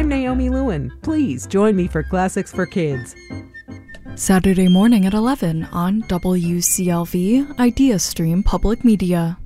I'm Naomi Lewin. Please join me for Classics for Kids. Saturday morning at 11 on WCLV Idea Stream Public Media.